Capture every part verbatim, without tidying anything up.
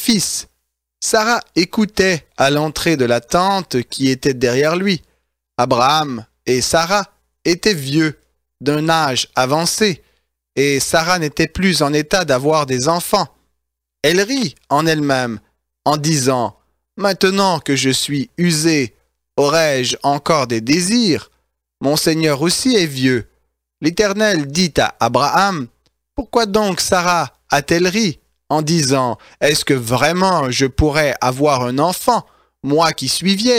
fils. Sarah écoutait à l'entrée de la tente qui était derrière lui. Abraham et Sarah étaient vieux, d'un âge avancé, et Sarah n'était plus en état d'avoir des enfants. Elle rit en elle-même, en disant « Maintenant que je suis usée, aurais-je encore des désirs? Mon Seigneur aussi est vieux. » L'Éternel dit à Abraham « Pourquoi donc Sarah a-t-elle ri en disant « Est-ce que vraiment je pourrais avoir un enfant, moi qui suis vieille? »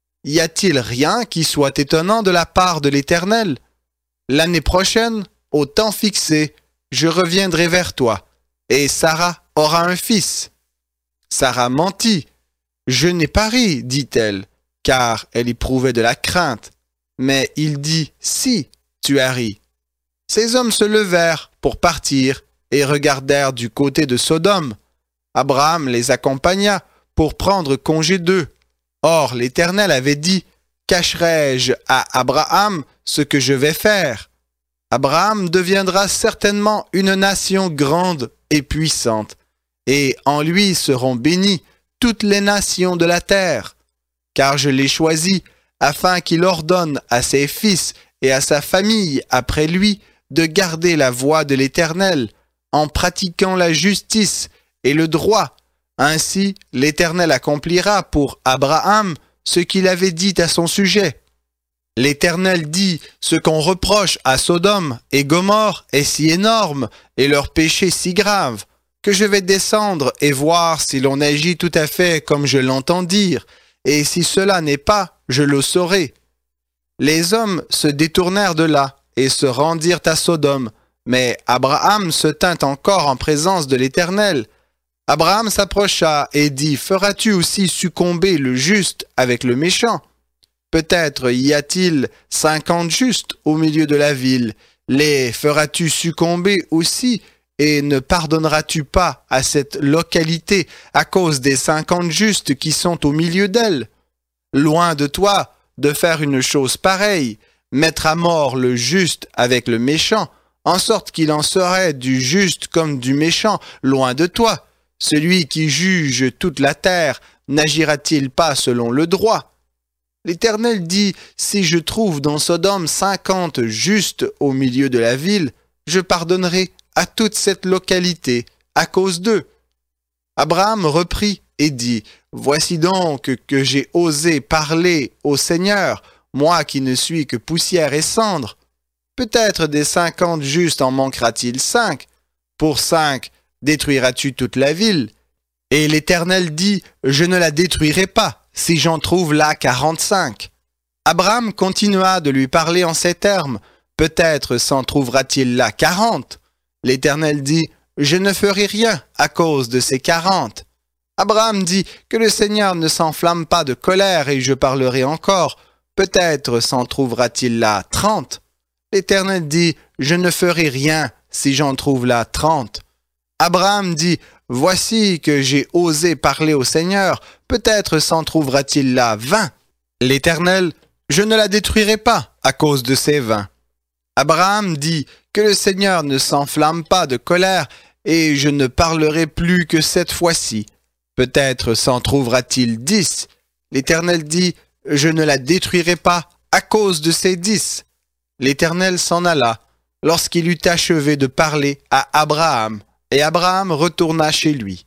Y a-t-il rien qui soit étonnant de la part de l'Éternel? L'année prochaine, au temps fixé, je reviendrai vers toi, et Sarah aura un fils. Sarah mentit. Je n'ai pas ri, dit-elle, car elle éprouvait de la crainte. Mais il dit, si, tu as ri. Ces hommes se levèrent pour partir et regardèrent du côté de Sodome. Abraham les accompagna pour prendre congé d'eux. Or, l'Éternel avait dit, cacherai-je à Abraham ce que je vais faire? Abraham deviendra certainement une nation grande et puissante, et en lui seront bénies toutes les nations de la terre. Car je l'ai choisi afin qu'il ordonne à ses fils et à sa famille après lui de garder la voie de l'Éternel, en pratiquant la justice et le droit. Ainsi, l'Éternel accomplira pour Abraham ce qu'il avait dit à son sujet. L'Éternel dit, ce qu'on reproche à Sodome et Gomorrhe est si énorme et leur péché si grave, que je vais descendre et voir si l'on agit tout à fait comme je l'entends dire, et si cela n'est pas, je le saurai. Les hommes se détournèrent de là et se rendirent à Sodome, mais Abraham se tint encore en présence de l'Éternel. Abraham s'approcha et dit, feras-tu aussi succomber le juste avec le méchant? Peut-être y a-t-il cinquante justes au milieu de la ville. Les feras-tu succomber aussi, et ne pardonneras-tu pas à cette localité à cause des cinquante justes qui sont au milieu d'elle? Loin de toi de faire une chose pareille, mettre à mort le juste avec le méchant, en sorte qu'il en serait du juste comme du méchant, loin de toi. Celui qui juge toute la terre, n'agira-t-il pas selon le droit? L'Éternel dit, si je trouve dans Sodome cinquante justes au milieu de la ville, je pardonnerai à toute cette localité à cause d'eux. Abraham reprit et dit, voici donc que j'ai osé parler au Seigneur, moi qui ne suis que poussière et cendre. Peut-être des cinquante justes en manquera-t-il cinq? Pour cinq, détruiras-tu toute la ville? Et l'Éternel dit, je ne la détruirai pas, si j'en trouve là quarante-cinq. Abraham continua de lui parler en ces termes, peut-être s'en trouvera-t-il là quarante. L'Éternel dit, je ne ferai rien à cause de ces quarante. Abraham dit, que le Seigneur ne s'enflamme pas de colère et je parlerai encore, peut-être s'en trouvera-t-il là trente. L'Éternel dit, je ne ferai rien si j'en trouve là trente. Abraham dit, voici que j'ai osé parler au Seigneur, peut-être s'en trouvera-t-il là vingt. L'Éternel, je ne la détruirai pas à cause de ces vingt. Abraham dit, que le Seigneur ne s'enflamme pas de colère, et je ne parlerai plus que cette fois-ci. Peut-être s'en trouvera-t-il dix. L'Éternel dit, je ne la détruirai pas à cause de ces dix. L'Éternel s'en alla, lorsqu'il eut achevé de parler à Abraham, et Abraham retourna chez lui.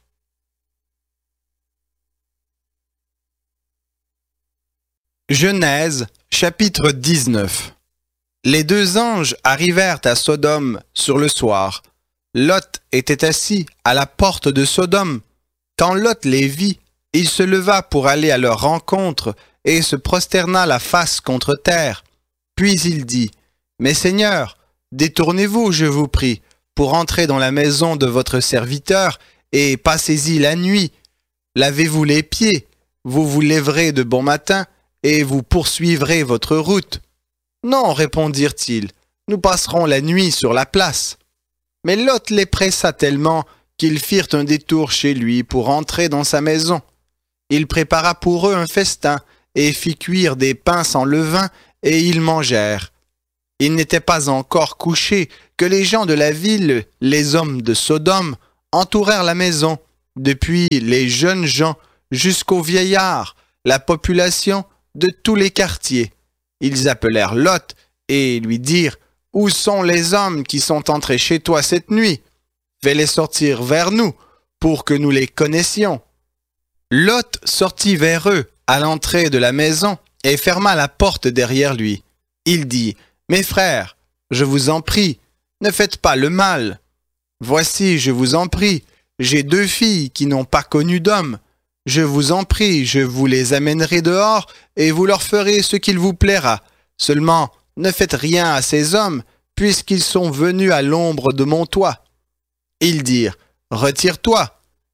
Genèse, chapitre dix-neuf. Les deux anges arrivèrent à Sodome sur le soir. Lot était assis à la porte de Sodome. Quand Lot les vit, il se leva pour aller à leur rencontre et se prosterna la face contre terre. Puis il dit, « Mes seigneurs, détournez-vous, je vous prie, pour entrer dans la maison de votre serviteur et passez-y la nuit. Lavez-vous les pieds, vous vous lèverez de bon matin et vous poursuivrez votre route. » Non, répondirent-ils, nous passerons la nuit sur la place. Mais Lot les pressa tellement qu'ils firent un détour chez lui pour entrer dans sa maison. Il prépara pour eux un festin et fit cuire des pains sans levain et ils mangèrent. Ils n'étaient pas encore couchés que les gens de la ville, les hommes de Sodome, entourèrent la maison, depuis les jeunes gens jusqu'aux vieillards, la population de tous les quartiers. Ils appelèrent Lot et lui dirent « Où sont les hommes qui sont entrés chez toi cette nuit? Fais-les sortir vers nous, pour que nous les connaissions. » Lot sortit vers eux à l'entrée de la maison et ferma la porte derrière lui. Il dit « Mes frères, je vous en prie, ne faites pas le mal. Voici, je vous en prie, j'ai deux filles qui n'ont pas connu d'homme. Je vous en prie, je vous les amènerai dehors et vous leur ferez ce qu'il vous plaira. Seulement, ne faites rien à ces hommes, puisqu'ils sont venus à l'ombre de mon toit. » Ils dirent « Retire-toi. »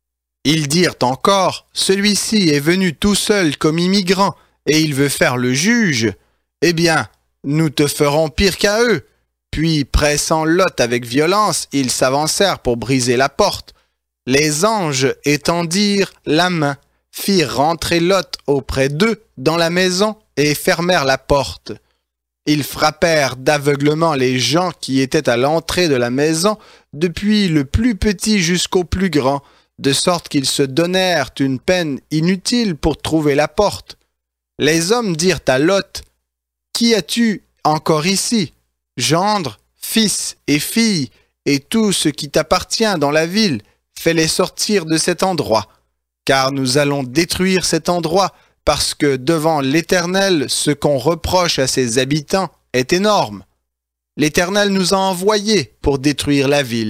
Ils dirent encore « Celui-ci est venu tout seul comme immigrant, et il veut faire le juge. Eh bien, nous te ferons pire qu'à eux. » Puis, pressant Lot avec violence, ils s'avancèrent pour briser la porte. Les anges étendirent la main, firent rentrer Lot auprès d'eux dans la maison et fermèrent la porte. Ils frappèrent d'aveuglement les gens qui étaient à l'entrée de la maison, depuis le plus petit jusqu'au plus grand, de sorte qu'ils se donnèrent une peine inutile pour trouver la porte. Les hommes dirent à Lot, « Qui as-tu encore ici? Gendre, fils et fille, et tout ce qui t'appartient dans la ville, fais-les sortir de cet endroit, car nous allons détruire cet endroit, parce que devant l'Éternel, ce qu'on reproche à ses habitants est énorme. L'Éternel nous a envoyés pour détruire la ville. »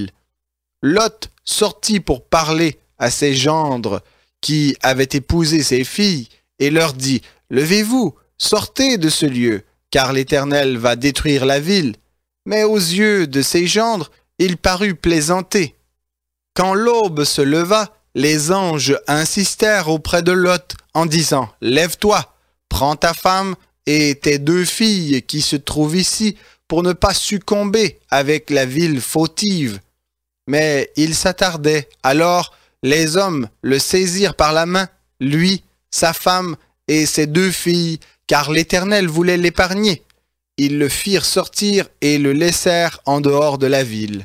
Lot sortit pour parler à ses gendres qui avaient épousé ses filles et leur dit « Levez-vous, sortez de ce lieu, car l'Éternel va détruire la ville. » Mais aux yeux de ses gendres, il parut plaisanter. Quand l'aube se leva, les anges insistèrent auprès de Lot en disant « Lève-toi, prends ta femme et tes deux filles qui se trouvent ici pour ne pas succomber avec la ville fautive. » Mais il s'attardait. Alors les hommes le saisirent par la main, lui, sa femme et ses deux filles, car l'Éternel voulait l'épargner. Ils le firent sortir et le laissèrent en dehors de la ville.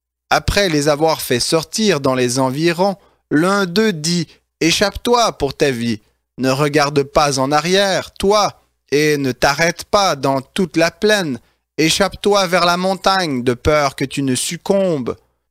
Après les avoir fait sortir dans les environs, l'un d'eux dit « Échappe-toi pour ta vie, ne regarde pas en arrière, toi, et ne t'arrête pas dans toute la plaine. Échappe-toi vers la montagne, de peur que tu ne succombes. »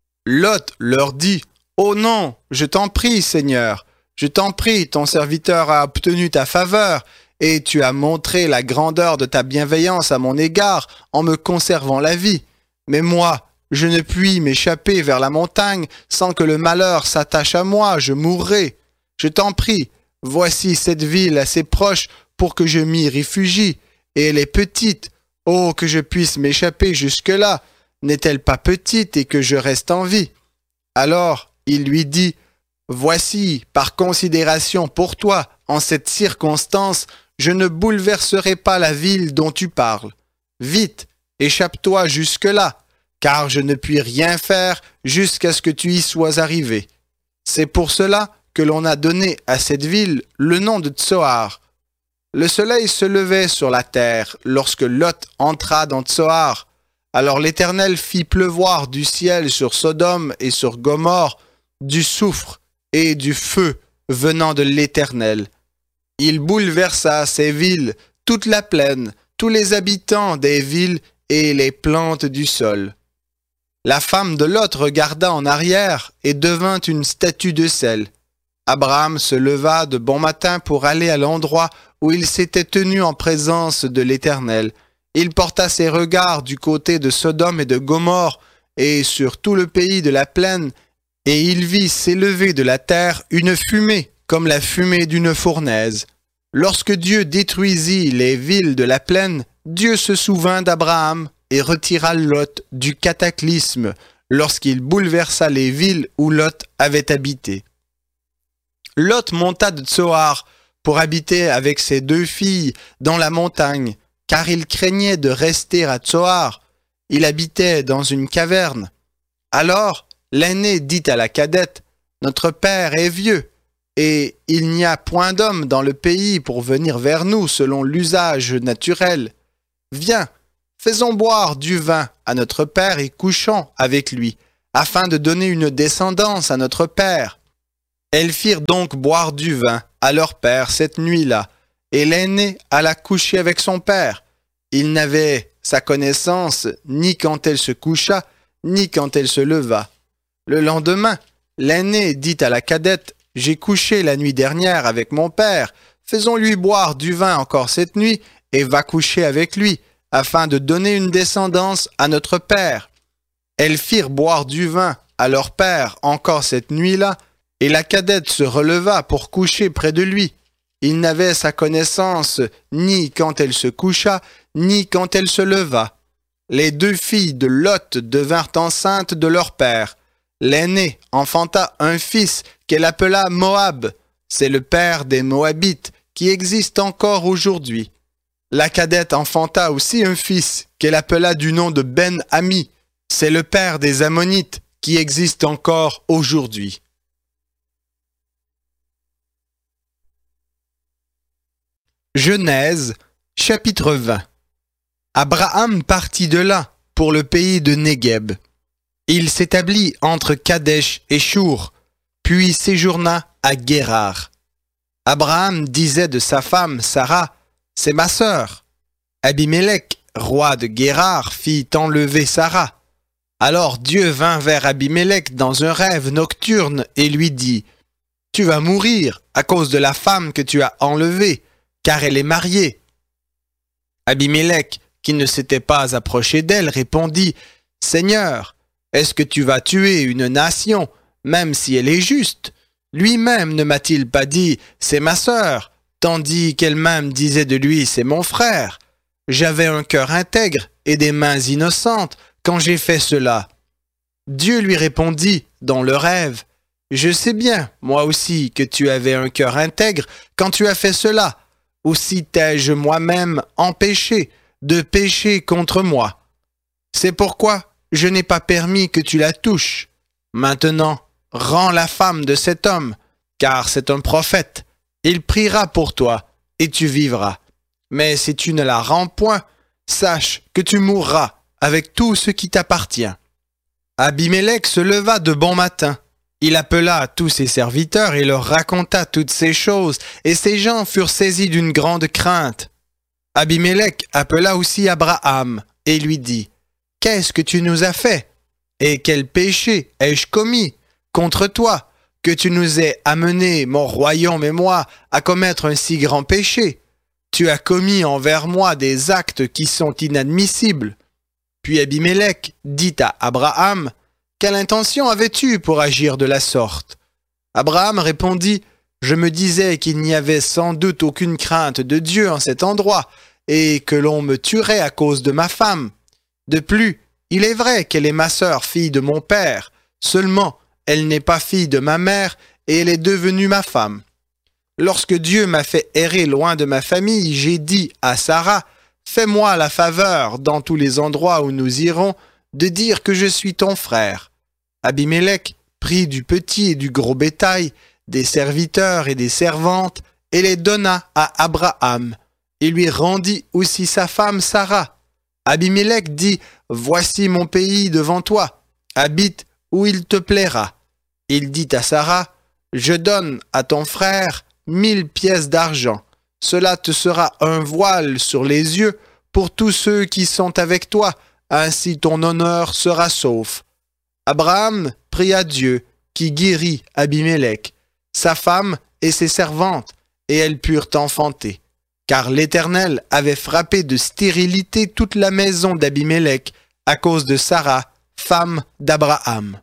Lot leur dit « Oh non, je t'en prie, Seigneur, je t'en prie, ton serviteur a obtenu ta faveur, et tu as montré la grandeur de ta bienveillance à mon égard en me conservant la vie. Mais moi, je ne puis m'échapper vers la montagne sans que le malheur s'attache à moi, je mourrai. Je t'en prie, voici cette ville assez proche pour que je m'y réfugie, et elle est petite. Oh, que je puisse m'échapper jusque-là. N'est-elle pas petite et que je reste en vie? » Alors il lui dit, « Voici, par considération pour toi, en cette circonstance, je ne bouleverserai pas la ville dont tu parles. Vite, échappe-toi jusque-là, car je ne puis rien faire jusqu'à ce que tu y sois arrivé. C'est pour cela que l'on a donné à cette ville le nom de Tsoar. » Le soleil se levait sur la terre lorsque Lot entra dans Tsoar. Alors l'Éternel fit pleuvoir du ciel sur Sodome et sur Gomorrhe du soufre et du feu venant de l'Éternel. Il bouleversa ces villes, toute la plaine, tous les habitants des villes et les plantes du sol. La femme de Lot regarda en arrière et devint une statue de sel. Abraham se leva de bon matin pour aller à l'endroit où il s'était tenu en présence de l'Éternel. Il porta ses regards du côté de Sodome et de Gomorrhe et sur tout le pays de la plaine, et il vit s'élever de la terre une fumée comme la fumée d'une fournaise. Lorsque Dieu détruisit les villes de la plaine, Dieu se souvint d'Abraham et retira Lot du cataclysme lorsqu'il bouleversa les villes où Lot avait habité. Lot monta de Tsoar pour habiter avec ses deux filles dans la montagne, car il craignait de rester à Tsoar. Il habitait dans une caverne. Alors l'aîné dit à la cadette, « Notre père est vieux, et il n'y a point d'homme dans le pays pour venir vers nous selon l'usage naturel. Viens, faisons boire du vin à notre père et couchons avec lui, afin de donner une descendance à notre père. » Elles firent donc boire du vin à leur père cette nuit-là, et l'aînée alla coucher avec son père. Il n'avait sa connaissance ni quand elle se coucha, ni quand elle se leva. Le lendemain, l'aînée dit à la cadette, « J'ai couché la nuit dernière avec mon père, faisons-lui boire du vin encore cette nuit, et va coucher avec lui, afin de donner une descendance à notre père. » Elles firent boire du vin à leur père encore cette nuit-là, et la cadette se releva pour coucher près de lui. Il n'avait sa connaissance ni quand elle se coucha, ni quand elle se leva. Les deux filles de Lot devinrent enceintes de leur père. L'aînée enfanta un fils qu'elle appela Moab. C'est le père des Moabites qui existe encore aujourd'hui. La cadette enfanta aussi un fils qu'elle appela du nom de Ben-Ami. C'est le père des Ammonites qui existe encore aujourd'hui. Genèse, chapitre vingt. Abraham partit de là pour le pays de Négueb. Il s'établit entre Kadesh et Shur, puis séjourna à Guérar. Abraham disait de sa femme Sarah, « C'est ma sœur. » Abimélec, roi de Guérar, fit enlever Sarah. Alors Dieu vint vers Abimélec dans un rêve nocturne et lui dit, « Tu vas mourir à cause de la femme que tu as enlevée, car elle est mariée. » Abimélec, qui ne s'était pas approché d'elle, répondit, « Seigneur, est-ce que tu vas tuer une nation, même si elle est juste? Lui-même ne m'a-t-il pas dit, c'est ma sœur, tandis qu'elle-même disait de lui, c'est mon frère? J'avais un cœur intègre et des mains innocentes quand j'ai fait cela. » Dieu lui répondit dans le rêve, « Je sais bien, moi aussi, que tu avais un cœur intègre quand tu as fait cela. Aussi t'ai-je moi-même empêché de pécher contre moi. C'est pourquoi je n'ai pas permis que tu la touches. Maintenant, rends la femme de cet homme, car c'est un prophète. Il priera pour toi, et tu vivras. Mais si tu ne la rends point, sache que tu mourras avec tout ce qui t'appartient. » Abimélec se leva de bon matin. Il appela tous ses serviteurs et leur raconta toutes ces choses, et ces gens furent saisis d'une grande crainte. Abimélec appela aussi Abraham et lui dit, « Qu'est-ce que tu nous as fait? Et quel péché ai-je commis contre toi, que tu nous aies amené, mon royaume et moi, à commettre un si grand péché? Tu as commis envers moi des actes qui sont inadmissibles. » Puis Abimélec dit à Abraham, « Quelle intention avais-tu pour agir de la sorte? » Abraham répondit, « Je me disais qu'il n'y avait sans doute aucune crainte de Dieu en cet endroit, et que l'on me tuerait à cause de ma femme. De plus, il est vrai qu'elle est ma sœur, fille de mon père, seulement elle n'est pas fille de ma mère, et elle est devenue ma femme. Lorsque Dieu m'a fait errer loin de ma famille, j'ai dit à Sarah, « Fais-moi la faveur, dans tous les endroits où nous irons, de dire que je suis ton frère. » Abimélec prit du petit et du gros bétail, des serviteurs et des servantes, et les donna à Abraham. Il lui rendit aussi sa femme Sarah. Abimélec dit, « Voici mon pays devant toi, habite où il te plaira. » Il dit à Sarah, « Je donne à ton frère mille pièces d'argent. Cela te sera un voile sur les yeux pour tous ceux qui sont avec toi, ainsi ton honneur sera sauf. » Abraham pria Dieu, qui guérit Abimélec, sa femme et ses servantes, et elles purent enfanter. Car l'Éternel avait frappé de stérilité toute la maison d'Abimélec à cause de Sarah, femme d'Abraham.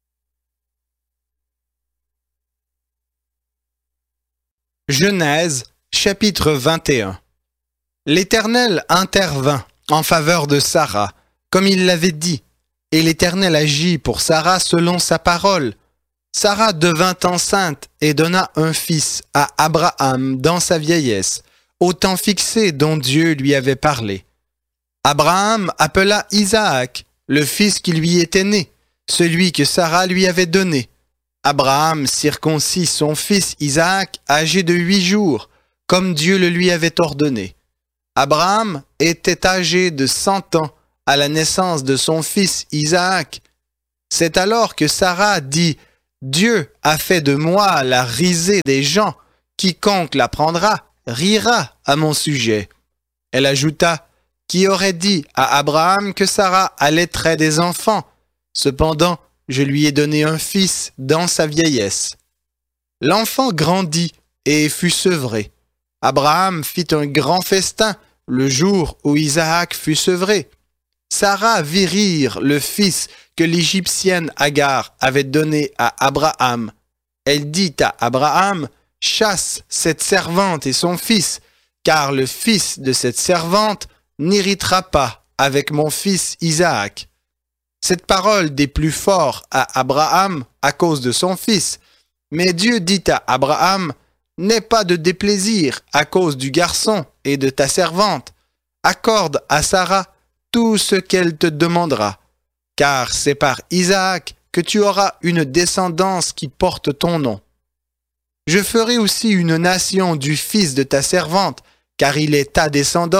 Genèse, chapitre vingt et un. L'Éternel intervint en faveur de Sarah, comme il l'avait dit, et l'Éternel agit pour Sarah selon sa parole. Sarah devint enceinte et donna un fils à Abraham dans sa vieillesse, au temps fixé dont Dieu lui avait parlé. Abraham appela Isaac, le fils qui lui était né, celui que Sarah lui avait donné. Abraham circoncit son fils Isaac âgé de huit jours, comme Dieu le lui avait ordonné. Abraham était âgé de cent ans à la naissance de son fils Isaac. C'est alors que Sarah dit, « Dieu a fait de moi la risée des gens. Quiconque l'apprendra rira à mon sujet. » Elle ajouta, « Qui aurait dit à Abraham que Sarah allaiterait des enfants? Cependant, je lui ai donné un fils dans sa vieillesse. » L'enfant grandit et fut sevré. Abraham fit un grand festin le jour où Isaac fut sevré. Sarah vit rire le fils que l'Égyptienne Agar avait donné à Abraham. Elle dit à Abraham, « Chasse cette servante et son fils, car le fils de cette servante n'héritera pas avec mon fils Isaac. » Cette parole déplut fort à Abraham à cause de son fils. Mais Dieu dit à Abraham, « N'aie pas de déplaisir à cause du garçon et de ta servante. Accorde à Sarah tout ce qu'elle te demandera, car c'est par Isaac que tu auras une descendance qui porte ton nom. Je ferai aussi une nation du fils de ta servante, car il est ta descendance. »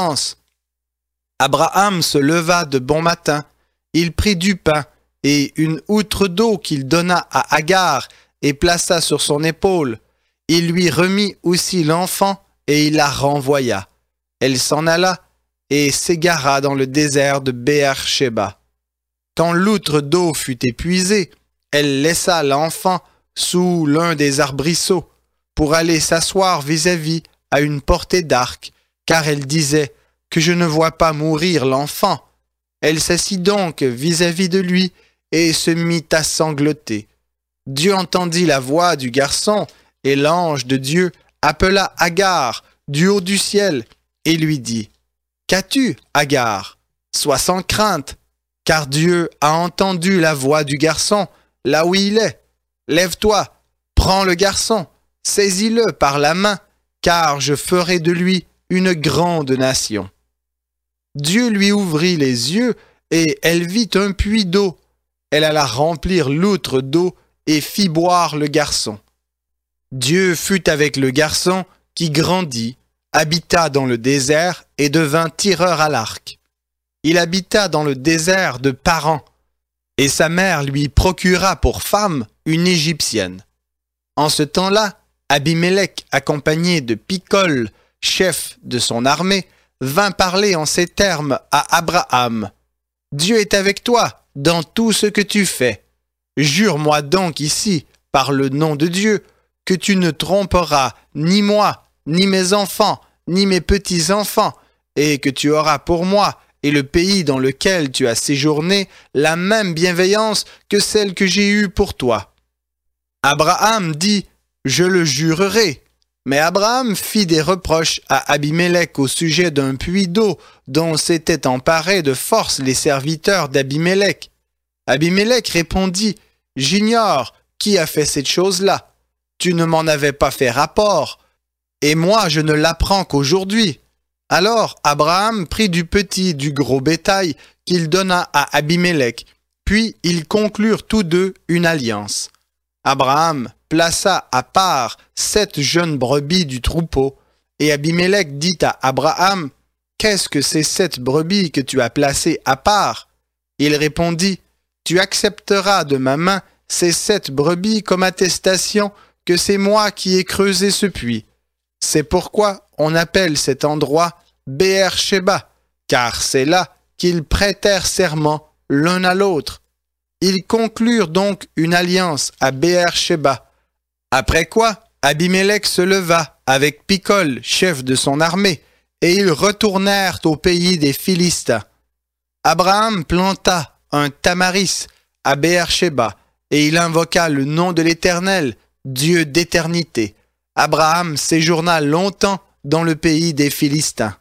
Abraham se leva de bon matin, il prit du pain et une outre d'eau qu'il donna à Agar et plaça sur son épaule. Il lui remit aussi l'enfant et il la renvoya. Elle s'en alla et s'égara dans le désert de Béer-Shéba. Quand l'outre d'eau fut épuisée, elle laissa l'enfant sous l'un des arbrisseaux pour aller s'asseoir vis-à-vis à une portée d'arc, car elle disait que je ne vois pas mourir l'enfant. Elle s'assit donc vis-à-vis de lui et se mit à sangloter. Dieu entendit la voix du garçon et l'ange de Dieu appela Agar du haut du ciel et lui dit, « Qu'as-tu, Agar? Sois sans crainte, car Dieu a entendu la voix du garçon là où il est. Lève-toi, prends le garçon, saisis-le par la main, car je ferai de lui une grande nation. » Dieu lui ouvrit les yeux et elle vit un puits d'eau. Elle alla remplir l'outre d'eau et fit boire le garçon. Dieu fut avec le garçon qui grandit, habita dans le désert et devint tireur à l'arc. Il habita dans le désert de Paran, et sa mère lui procura pour femme une Égyptienne. En ce temps-là, Abimélec, accompagné de Picol, chef de son armée, vint parler en ces termes à Abraham. « Dieu est avec toi dans tout ce que tu fais. Jure-moi donc ici, par le nom de Dieu, que tu ne tromperas ni moi, ni mes enfants, ni mes petits-enfants, et que tu auras pour moi et le pays dans lequel tu as séjourné la même bienveillance que celle que j'ai eue pour toi. » Abraham dit, « Je le jurerai. » Mais Abraham fit des reproches à Abimélec au sujet d'un puits d'eau dont s'étaient emparés de force les serviteurs d'Abimélec. Abimélec répondit, « J'ignore qui a fait cette chose-là. Tu ne m'en avais pas fait rapport, et moi je ne l'apprends qu'aujourd'hui. » Alors Abraham prit du petit du gros bétail qu'il donna à Abimélec, puis ils conclurent tous deux une alliance. Abraham plaça à part sept jeunes brebis du troupeau, et Abimélec dit à Abraham, « Qu'est-ce que ces sept brebis que tu as placées à part ?» Il répondit, « Tu accepteras de ma main ces sept brebis comme attestation que c'est moi qui ai creusé ce puits. C'est pourquoi on appelle cet endroit Béer-Shéba, car c'est là qu'ils prêtèrent serment l'un à l'autre. » Ils conclurent donc une alliance à Béer-Shéba. Après quoi, Abimélec se leva avec Picol, chef de son armée, et ils retournèrent au pays des Philistins. Abraham planta un tamaris à Béer-Shéba, et il invoqua le nom de l'Éternel, Dieu d'éternité. Abraham séjourna longtemps dans le pays des Philistins.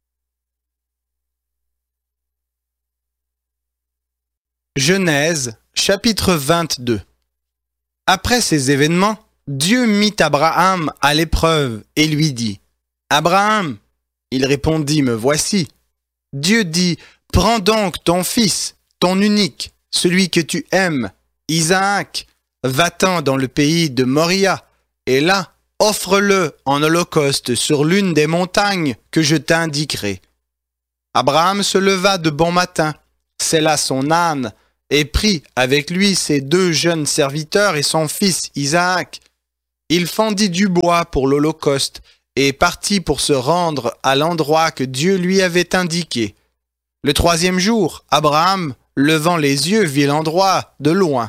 Genèse, chapitre vingt-deux. Après ces événements, Dieu mit Abraham à l'épreuve et lui dit, « Abraham !» Il répondit, « Me voici. » Dieu dit, « Prends donc ton fils, ton unique, celui que tu aimes, Isaac, va-t'en dans le pays de Moria, et là, offre-le en holocauste sur l'une des montagnes que je t'indiquerai. » Abraham se leva de bon matin, sella son âne, et prit avec lui ses deux jeunes serviteurs et son fils Isaac. Il fendit du bois pour l'holocauste et partit pour se rendre à l'endroit que Dieu lui avait indiqué. Le troisième jour, Abraham, levant les yeux, vit l'endroit de loin.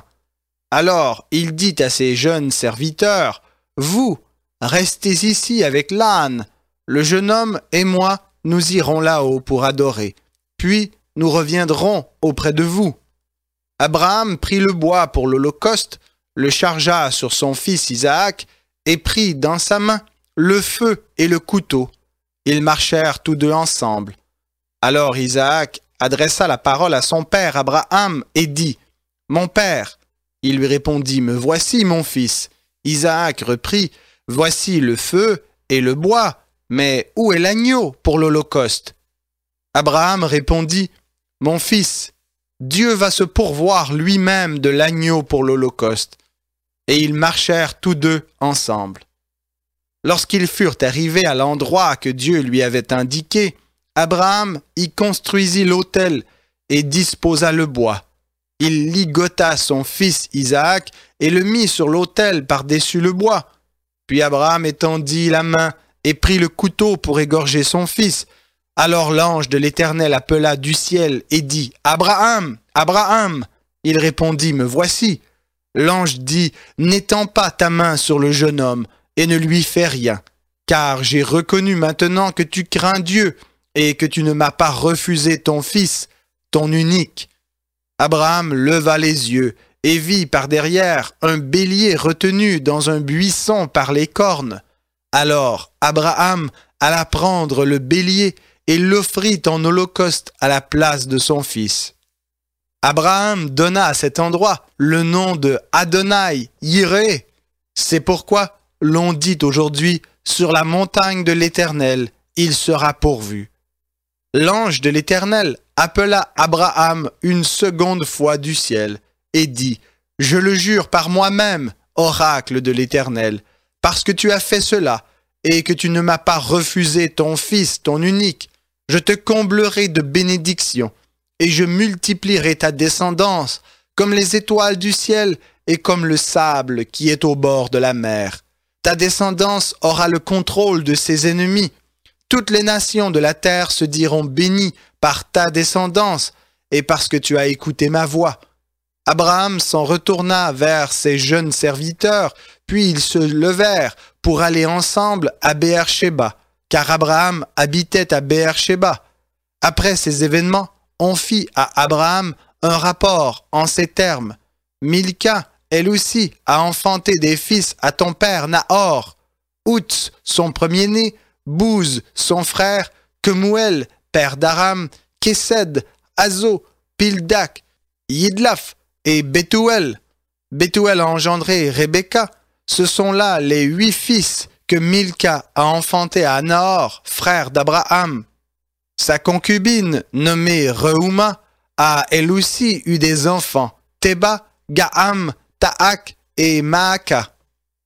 Alors il dit à ses jeunes serviteurs, « Vous, restez ici avec l'âne. Le jeune homme et moi, nous irons là-haut pour adorer. Puis nous reviendrons auprès de vous. » Abraham prit le bois pour l'holocauste, le chargea sur son fils Isaac et prit dans sa main le feu et le couteau. Ils marchèrent tous deux ensemble. Alors Isaac adressa la parole à son père Abraham et dit, « Mon père !» Il lui répondit, « Me voici, mon fils. » Isaac reprit, « Voici le feu et le bois, mais où est l'agneau pour l'holocauste ?» Abraham répondit, « Mon fils, Dieu va se pourvoir lui-même de l'agneau pour l'holocauste. » Et ils marchèrent tous deux ensemble. Lorsqu'ils furent arrivés à l'endroit que Dieu lui avait indiqué, Abraham y construisit l'autel et disposa le bois. Il ligota son fils Isaac et le mit sur l'autel par-dessus le bois. Puis Abraham étendit la main et prit le couteau pour égorger son fils. Alors l'ange de l'Éternel appela du ciel et dit, « Abraham, Abraham !» Il répondit, « Me voici. » L'ange dit, « N'étends pas ta main sur le jeune homme et ne lui fais rien, car j'ai reconnu maintenant que tu crains Dieu et que tu ne m'as pas refusé ton fils, ton unique. » Abraham leva les yeux et vit par derrière un bélier retenu dans un buisson par les cornes. Alors Abraham alla prendre le bélier et l'offrit en holocauste à la place de son fils. Abraham donna à cet endroit le nom de Adonai Yireh. C'est pourquoi l'on dit aujourd'hui, sur la montagne de l'Éternel, il sera pourvu. L'ange de l'Éternel appela Abraham une seconde fois du ciel et dit, « Je le jure par moi-même, oracle de l'Éternel, parce que tu as fait cela et que tu ne m'as pas refusé ton fils, ton unique, je te comblerai de bénédictions et je multiplierai ta descendance comme les étoiles du ciel et comme le sable qui est au bord de la mer. Ta descendance aura le contrôle de ses ennemis. Toutes les nations de la terre se diront bénies par ta descendance et parce que tu as écouté ma voix. » Abraham s'en retourna vers ses jeunes serviteurs, puis ils se levèrent pour aller ensemble à Béer-Shéba, car Abraham habitait à Béer-Shéba. Après ces événements, on fit à Abraham un rapport en ces termes. « Milca, elle aussi, a enfanté des fils à ton père Nahor. Outs, son premier-né, Bouz, son frère, Kemuel, père d'Aram, Kesed, Azo, Pildak, Yidlaf et Bethuel. Bethuel a engendré Rebecca. Ce sont là les huit fils que Milca a enfantés à Nahor, frère d'Abraham. Sa concubine, nommée Reuma, a elle aussi eu des enfants, Théba, Gaham, Taak et Maaka.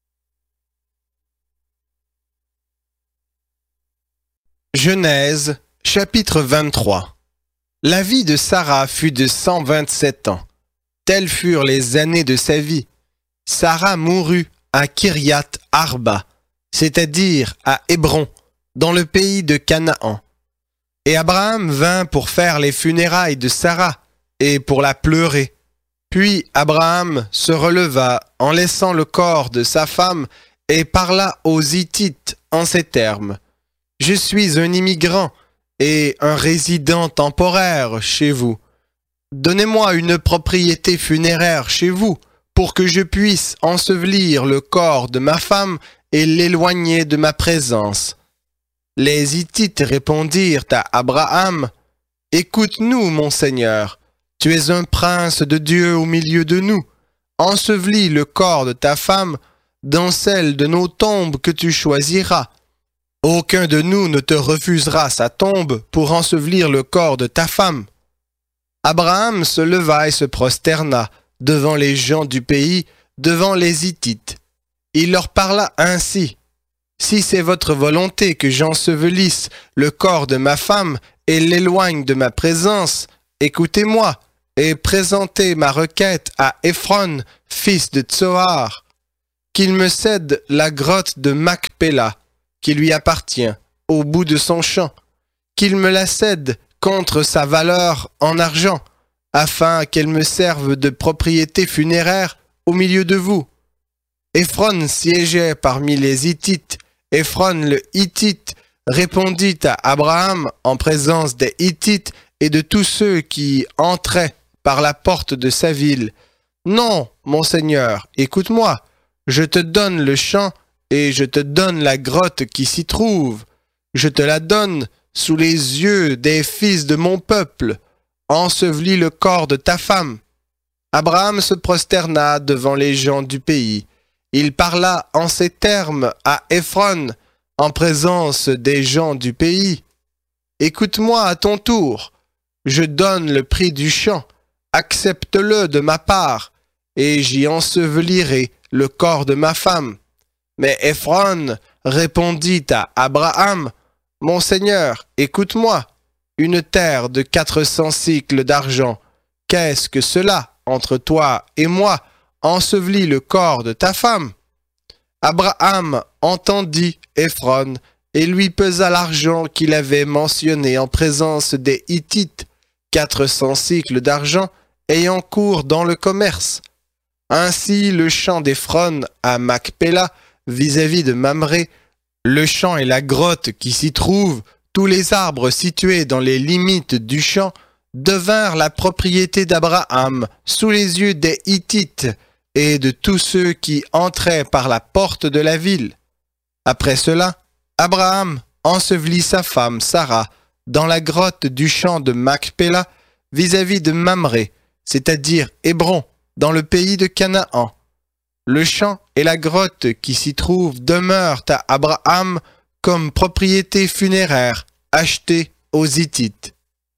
Genèse, chapitre vingt-trois. La vie de Sarah fut de cent vingt-sept ans. Telles furent les années de sa vie. Sarah mourut à Kiriath Arba, c'est-à-dire à Hébron, dans le pays de Canaan. Et Abraham vint pour faire les funérailles de Sarah et pour la pleurer. Puis Abraham se releva en laissant le corps de sa femme et parla aux Hittites en ces termes. « Je suis un immigrant et un résident temporaire chez vous. Donnez-moi une propriété funéraire chez vous pour que je puisse ensevelir le corps de ma femme et l'éloigner de ma présence. » Les Hittites répondirent à Abraham, « Écoute-nous, mon Seigneur, tu es un prince de Dieu au milieu de nous. Ensevelis le corps de ta femme dans celle de nos tombes que tu choisiras. Aucun de nous ne te refusera sa tombe pour ensevelir le corps de ta femme. » Abraham se leva et se prosterna devant les gens du pays, devant les Hittites. Il leur parla ainsi. « Si c'est votre volonté que j'ensevelisse le corps de ma femme et l'éloigne de ma présence, écoutez-moi, et présenter ma requête à Éphron, fils de Tsohar, qu'il me cède la grotte de Macpéla, qui lui appartient, au bout de son champ, qu'il me la cède contre sa valeur en argent, afin qu'elle me serve de propriété funéraire au milieu de vous. Éphron siégeait parmi les Hittites. Éphron le Hittite répondit à Abraham en présence des Hittites et de tous ceux qui entraient par la porte de sa ville. « Non, mon Seigneur, écoute-moi, je te donne le champ et je te donne la grotte qui s'y trouve. Je te la donne sous les yeux des fils de mon peuple. Ensevelis le corps de ta femme. » Abraham se prosterna devant les gens du pays. Il parla en ces termes à Éphron, en présence des gens du pays. « Écoute-moi à ton tour. Je donne le prix du champ. Accepte-le de ma part, et j'y ensevelirai le corps de ma femme. » Mais Éphron répondit à Abraham, « Mon Seigneur, écoute-moi. Une terre de quatre cents cycles d'argent. Qu'est-ce que cela entre toi et moi? Ensevelis le corps de ta femme. » Abraham entendit Éphron et lui pesa l'argent qu'il avait mentionné en présence des Hittites, quatre cents cycles d'argent ayant cours dans le commerce. Ainsi le champ d'Éphron à Macpéla vis-à-vis de Mamré, le champ et la grotte qui s'y trouvent, tous les arbres situés dans les limites du champ, devinrent la propriété d'Abraham sous les yeux des Hittites et de tous ceux qui entraient par la porte de la ville. Après cela, Abraham ensevelit sa femme Sarah dans la grotte du champ de Macpéla vis-à-vis de Mamré, c'est-à-dire Hébron, dans le pays de Canaan. Le champ et la grotte qui s'y trouvent demeurent à Abraham comme propriété funéraire achetée aux Hittites.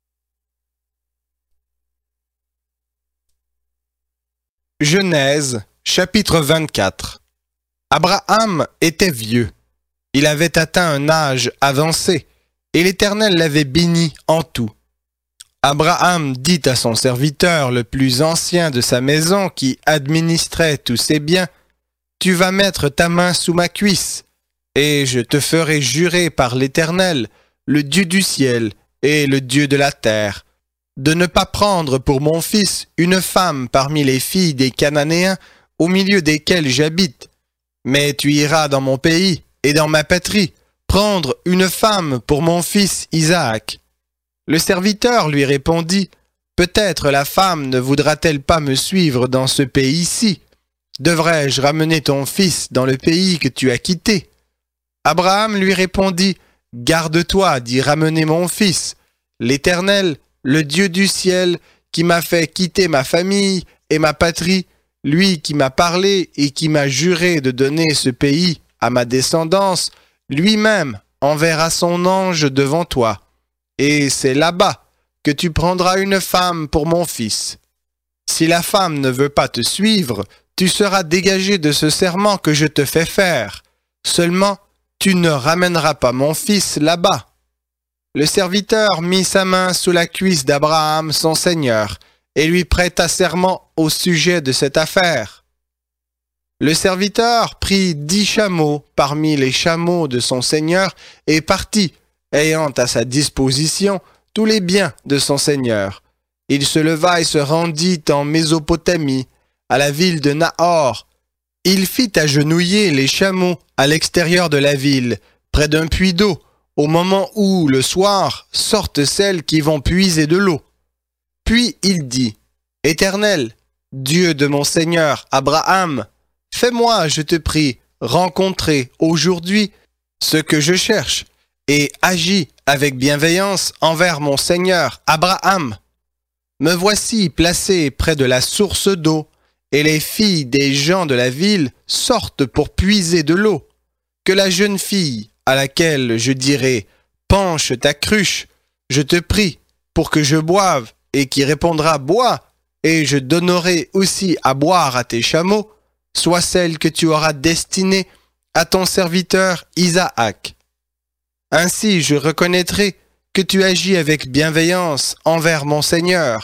Genèse, chapitre vingt-quatre. Abraham était vieux. Il avait atteint un âge avancé, et l'Éternel l'avait béni en tout. Abraham dit à son serviteur le plus ancien de sa maison qui administrait tous ses biens, « Tu vas mettre ta main sous ma cuisse, et je te ferai jurer par l'Éternel, le Dieu du ciel et le Dieu de la terre, de ne pas prendre pour mon fils une femme parmi les filles des Cananéens au milieu desquels j'habite, mais tu iras dans mon pays et dans ma patrie prendre une femme pour mon fils Isaac. » Le serviteur lui répondit, « Peut-être la femme ne voudra-t-elle pas me suivre dans ce pays-ci? Devrais-je ramener ton fils dans le pays que tu as quitté? » Abraham lui répondit, « Garde-toi d'y ramener mon fils. L'Éternel, le Dieu du ciel, qui m'a fait quitter ma famille et ma patrie, lui qui m'a parlé et qui m'a juré de donner ce pays à ma descendance, lui-même enverra son ange devant toi. Et c'est là-bas que tu prendras une femme pour mon fils. Si la femme ne veut pas te suivre, tu seras dégagé de ce serment que je te fais faire. Seulement, tu ne ramèneras pas mon fils là-bas. » Le serviteur mit sa main sous la cuisse d'Abraham, son seigneur, et lui prêta serment au sujet de cette affaire. Le serviteur prit dix chameaux parmi les chameaux de son seigneur et partit, ayant à sa disposition tous les biens de son seigneur. Il se leva et se rendit en Mésopotamie, à la ville de Nahor. Il fit agenouiller les chameaux à l'extérieur de la ville, près d'un puits d'eau, au moment où, le soir, sortent celles qui vont puiser de l'eau. Puis il dit, « Éternel, Dieu de mon Seigneur Abraham, fais-moi, je te prie, rencontrer aujourd'hui ce que je cherche, et agis avec bienveillance envers mon Seigneur Abraham. Me voici placé près de la source d'eau, et les filles des gens de la ville sortent pour puiser de l'eau. Que la jeune fille, à laquelle je dirai « Penche ta cruche, je te prie, pour que je boive, et qui répondra « Bois », et je donnerai aussi à boire à tes chameaux, soit celle que tu auras destinée à ton serviteur Isaac. Ainsi je reconnaîtrai que tu agis avec bienveillance envers mon Seigneur. »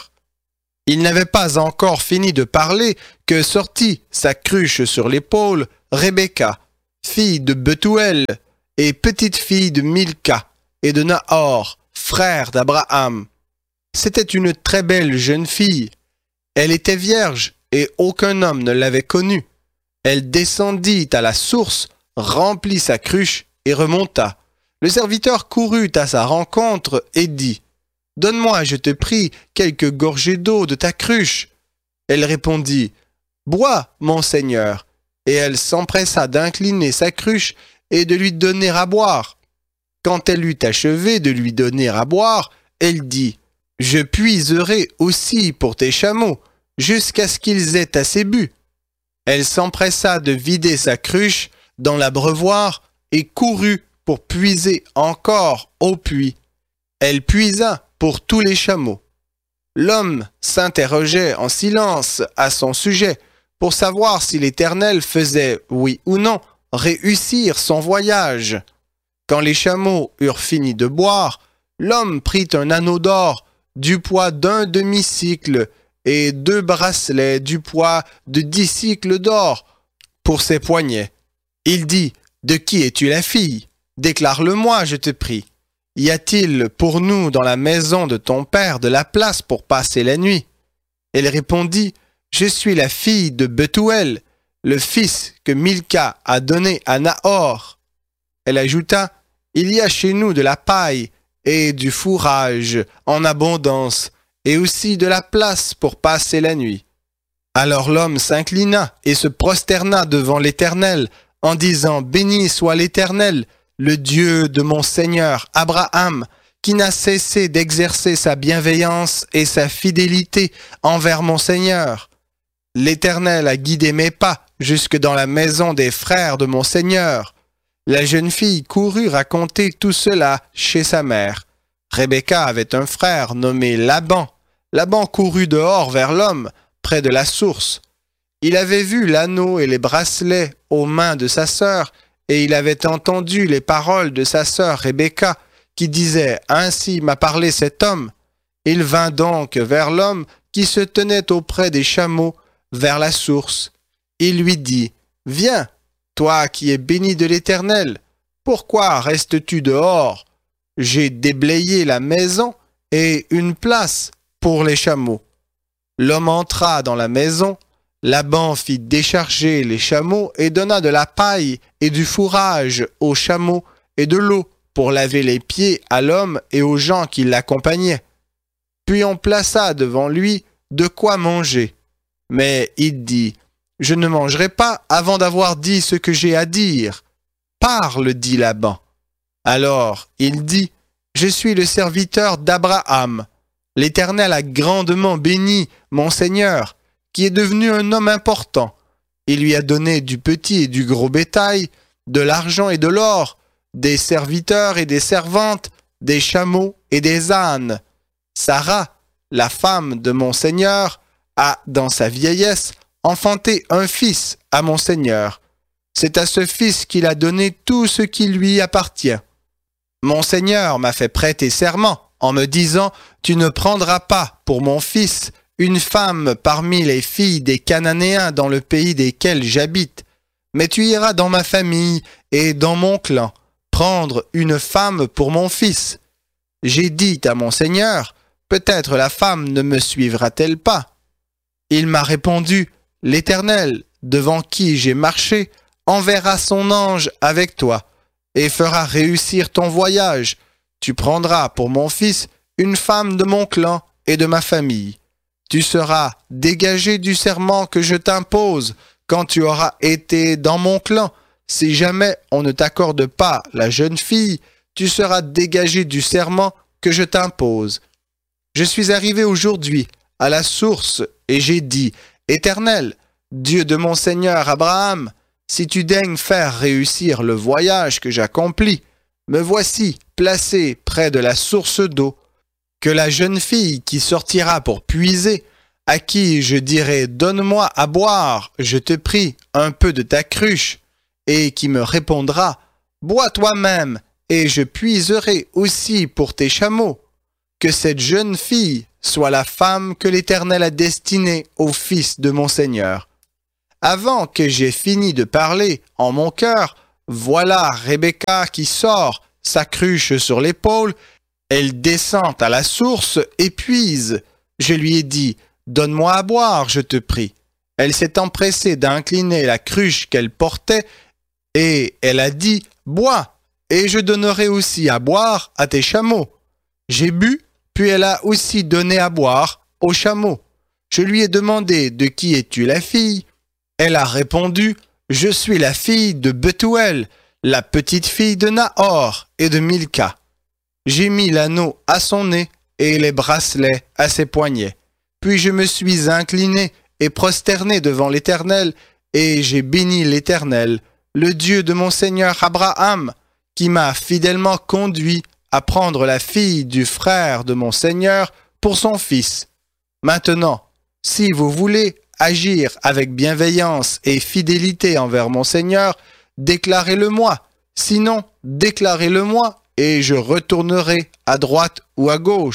Il n'avait pas encore fini de parler que sortit, sa cruche sur l'épaule, Rebecca, fille de Bethuel et petite-fille de Milca et de Nahor, frère d'Abraham. C'était une très belle jeune fille. Elle était vierge et aucun homme ne l'avait connue. Elle descendit à la source, remplit sa cruche et remonta. Le serviteur courut à sa rencontre et dit « Donne-moi, je te prie, quelques gorgées d'eau de ta cruche. » Elle répondit « Bois, mon Seigneur. » Et elle s'empressa d'incliner sa cruche et de lui donner à boire. Quand elle eut achevé de lui donner à boire, elle dit « Je puiserai aussi pour tes chameaux, jusqu'à ce qu'ils aient assez bu. » Elle s'empressa de vider sa cruche dans l'abreuvoir et courut pour puiser encore au puits. Elle puisa pour tous les chameaux. L'homme s'interrogeait en silence à son sujet pour savoir si l'Éternel faisait, oui ou non, réussir son voyage. Quand les chameaux eurent fini de boire, l'homme prit un anneau d'or du poids d'un demi-cycle et deux bracelets du poids de dix cycles d'or pour ses poignets. Il dit « De qui es-tu la fille? Déclare-le-moi, je te prie. Y a-t-il pour nous dans la maison de ton père de la place pour passer la nuit? » Elle répondit « Je suis la fille de Bethuel, le fils que Milca a donné à Nahor. » Elle ajouta « Il y a chez nous de la paille et du fourrage en abondance, et aussi de la place pour passer la nuit. » Alors l'homme s'inclina et se prosterna devant l'Éternel, en disant « Béni soit l'Éternel, le Dieu de mon Seigneur Abraham, qui n'a cessé d'exercer sa bienveillance et sa fidélité envers mon Seigneur. L'Éternel a guidé mes pas jusque dans la maison des frères de mon Seigneur. » La jeune fille courut raconter tout cela chez sa mère. Rebecca avait un frère nommé Laban. Laban courut dehors vers l'homme, près de la source. Il avait vu l'anneau et les bracelets aux mains de sa sœur, et il avait entendu les paroles de sa sœur Rebecca, qui disait « Ainsi m'a parlé cet homme ». Il vint donc vers l'homme qui se tenait auprès des chameaux, vers la source. Il lui dit « Viens, toi qui es béni de l'Éternel, pourquoi restes-tu dehors? J'ai déblayé la maison et une place pour les chameaux. » L'homme entra dans la maison. Laban fit décharger les chameaux et donna de la paille et du fourrage aux chameaux et de l'eau pour laver les pieds à l'homme et aux gens qui l'accompagnaient. Puis on plaça devant lui de quoi manger. Mais il dit « Je ne mangerai pas avant d'avoir dit ce que j'ai à dire. »« Parle, dit Laban. » Alors il dit « Je suis le serviteur d'Abraham. L'Éternel a grandement béni mon Seigneur, qui est devenu un homme important. Il lui a donné du petit et du gros bétail, de l'argent et de l'or, des serviteurs et des servantes, des chameaux et des ânes. Sarah, la femme de mon Seigneur, a, dans sa vieillesse, enfanté un fils à mon Seigneur. C'est à ce fils qu'il a donné tout ce qui lui appartient. Mon Seigneur m'a fait prêter serment en me disant « Tu ne prendras pas pour mon fils une femme parmi les filles des Cananéens dans le pays desquels j'habite, mais tu iras dans ma famille et dans mon clan prendre une femme pour mon fils. » J'ai dit à mon Seigneur « Peut-être la femme ne me suivra-t-elle pas ?» Il m'a répondu « L'Éternel, devant qui j'ai marché, enverra son ange avec toi et fera réussir ton voyage. Tu prendras pour mon fils une femme de mon clan et de ma famille. Tu seras dégagé du serment que je t'impose quand tu auras été dans mon clan. Si jamais on ne t'accorde pas la jeune fille, tu seras dégagé du serment que je t'impose. Je suis arrivé aujourd'hui à la source et j'ai dit, Éternel, Dieu de mon Seigneur Abraham, si tu daignes faire réussir le voyage que j'accomplis, me voici placé près de la source d'eau. Que la jeune fille qui sortira pour puiser, à qui je dirai « Donne-moi à boire, je te prie, un peu de ta cruche », et qui me répondra « Bois toi-même, et je puiserai aussi pour tes chameaux. » Que cette jeune fille soit la femme que l'Éternel a destinée au fils de mon Seigneur. » Avant que j'aie fini de parler en mon cœur, voilà Rebecca qui sort, sa cruche sur l'épaule. Elle descend à la source et puise. Je lui ai dit, « Donne-moi à boire, je te prie. » Elle s'est empressée d'incliner la cruche qu'elle portait et elle a dit, « Bois, et je donnerai aussi à boire à tes chameaux. » J'ai bu, puis elle a aussi donné à boire aux chameaux. Je lui ai demandé, « De qui es-tu la fille ?» Elle a répondu, « Je suis la fille de Bethuel, la petite fille de Nahor et de Milka. » J'ai mis l'anneau à son nez et les bracelets à ses poignets. Puis je me suis incliné et prosterné devant l'Éternel, et j'ai béni l'Éternel, le Dieu de mon Seigneur Abraham, qui m'a fidèlement conduit à prendre la fille du frère de mon Seigneur pour son fils. Maintenant, si vous voulez agir avec bienveillance et fidélité envers mon Seigneur, déclarez-le-moi. Sinon, déclarez-le-moi, et je retournerai à droite ou à gauche. »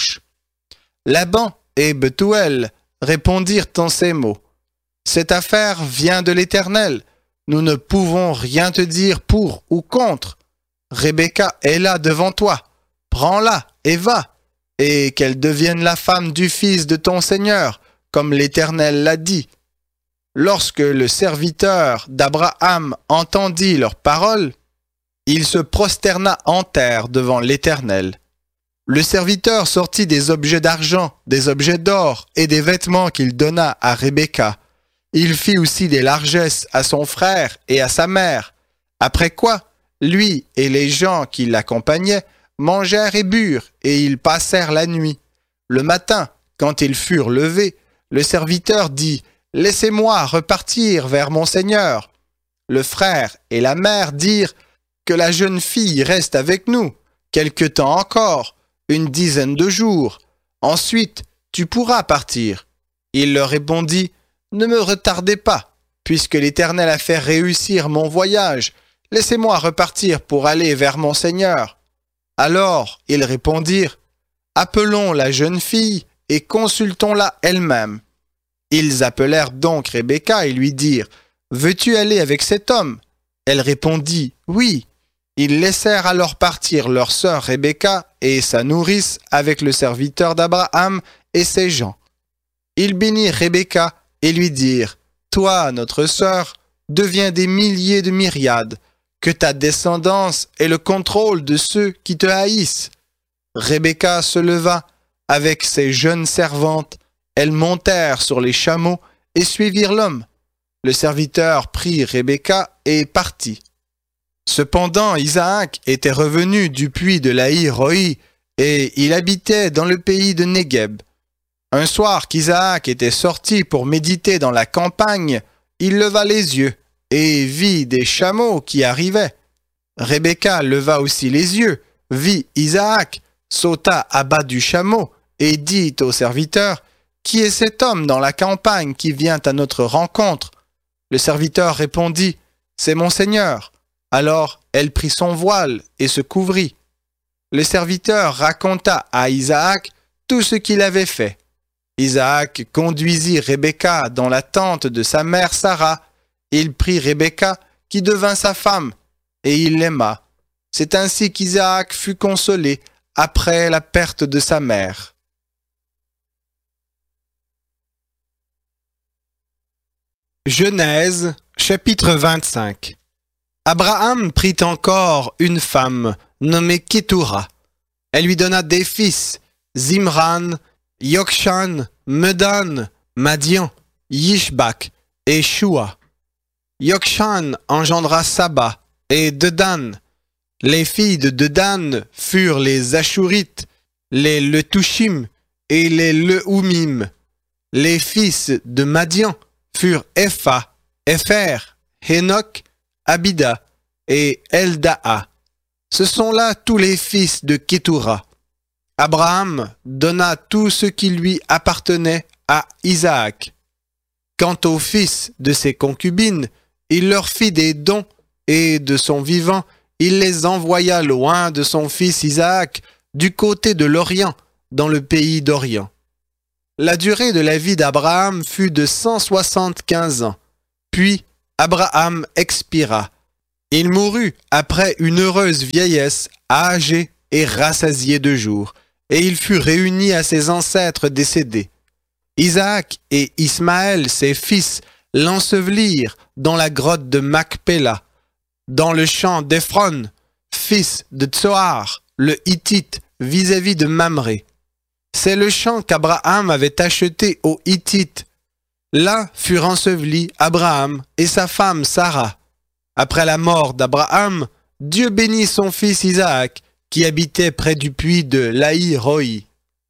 Laban et Bethuel répondirent en ces mots. « Cette affaire vient de l'Éternel. Nous ne pouvons rien te dire pour ou contre. Rebecca est là devant toi. Prends-la et va, et qu'elle devienne la femme du fils de ton Seigneur, comme l'Éternel l'a dit. » Lorsque le serviteur d'Abraham entendit leurs paroles, il se prosterna en terre devant l'Éternel. Le serviteur sortit des objets d'argent, des objets d'or et des vêtements qu'il donna à Rebecca. Il fit aussi des largesses à son frère et à sa mère. Après quoi, lui et les gens qui l'accompagnaient mangèrent et burent, et ils passèrent la nuit. Le matin, quand ils furent levés, le serviteur dit, « Laissez-moi repartir vers mon Seigneur. » Le frère et la mère dirent, « Que la jeune fille reste avec nous, quelque temps encore, une dizaine de jours. Ensuite, tu pourras partir. » Il leur répondit, « Ne me retardez pas, puisque l'Éternel a fait réussir mon voyage. Laissez-moi repartir pour aller vers mon Seigneur. » Alors ils répondirent, « Appelons la jeune fille et consultons-la elle-même. » Ils appelèrent donc Rebecca et lui dirent, « Veux-tu aller avec cet homme ?» Elle répondit, « Oui. » Ils laissèrent alors partir leur sœur Rebecca et sa nourrice avec le serviteur d'Abraham et ses gens. Ils bénirent Rebecca et lui dirent, « Toi, notre sœur, deviens des milliers de myriades, que ta descendance ait le contrôle de ceux qui te haïssent. » Rebecca se leva avec ses jeunes servantes. Elles montèrent sur les chameaux et suivirent l'homme. Le serviteur prit Rebecca et partit. Cependant, Isaac était revenu du puits de Laï-Roi et il habitait dans le pays de Négueb. Un soir qu'Isaac était sorti pour méditer dans la campagne, il leva les yeux et vit des chameaux qui arrivaient. Rebecca leva aussi les yeux, vit Isaac, sauta à bas du chameau et dit au serviteur, « Qui est cet homme dans la campagne qui vient à notre rencontre ?» Le serviteur répondit, « C'est mon Seigneur. » Alors elle prit son voile et se couvrit. Le serviteur raconta à Isaac tout ce qu'il avait fait. Isaac conduisit Rebecca dans la tente de sa mère Sarah. Il prit Rebecca qui devint sa femme et il l'aima. C'est ainsi qu'Isaac fut consolé après la perte de sa mère. Genèse, chapitre vingt-cinq. Abraham prit encore une femme nommée Kétoura. Elle lui donna des fils, Zimran, Yokshan, Medan, Madian, Yishbak et Shua. Yokshan engendra Saba et Dedan. Les filles de Dedan furent les Ashurites, les Letushim et les Leumim. Les fils de Madian furent Epha, Epher, Hénoc, Abida et Eldaa. Ce sont là tous les fils de Kétoura. Abraham donna tout ce qui lui appartenait à Isaac. Quant aux fils de ses concubines, il leur fit des dons et de son vivant, il les envoya loin de son fils Isaac, du côté de l'Orient, dans le pays d'Orient. La durée de la vie d'Abraham fut de cent soixante-quinze ans. Puis Abraham expira. Il mourut après une heureuse vieillesse, âgé et rassasié de jours, et il fut réuni à ses ancêtres décédés. Isaac et Ismaël, ses fils, l'ensevelirent dans la grotte de Macpéla, dans le champ d'Éphron, fils de Tsoar, le Hittite, vis-à-vis de Mamré. C'est le champ qu'Abraham avait acheté aux Hittites. Là furent ensevelis Abraham et sa femme Sarah. Après la mort d'Abraham, Dieu bénit son fils Isaac, qui habitait près du puits de Laï-Roi.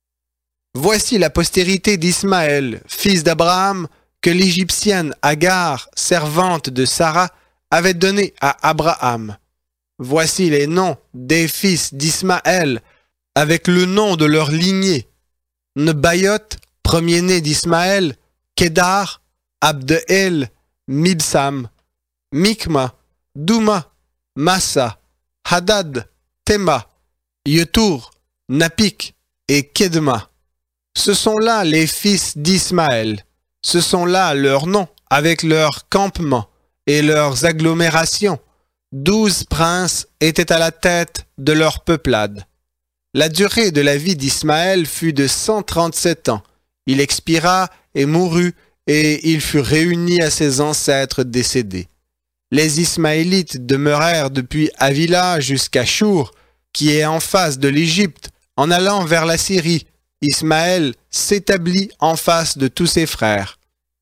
Voici la postérité d'Ismaël, fils d'Abraham, que l'Égyptienne Agar, servante de Sarah, avait donné à Abraham. Voici les noms des fils d'Ismaël, avec le nom de leur lignée. Nebayot, premier-né d'Ismaël, Kédar, Abdeel, Mibsam, Mikma, Douma, Massa, Hadad, Tema, Yetur, Napik et Kedma. Ce sont là les fils d'Ismaël. Ce sont là leurs noms, avec leurs campements et leurs agglomérations. Douze princes étaient à la tête de leur peuplade. La durée de la vie d'Ismaël fut de cent trente-sept ans. Il expira et mourut, et il fut réuni à ses ancêtres décédés. Les Ismaélites demeurèrent depuis Havila jusqu'à Chour, qui est en face de l'Égypte, en allant vers la Syrie. Ismaël s'établit en face de tous ses frères.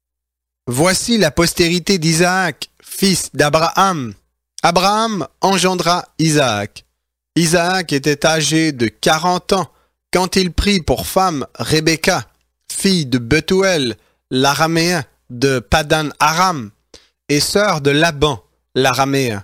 Voici la postérité d'Isaac, fils d'Abraham. Abraham engendra Isaac. Isaac était âgé de quarante ans quand il prit pour femme Rebecca, fille de Bethuel, l'araméen de Padan Aram, et sœur de Laban, l'araméen.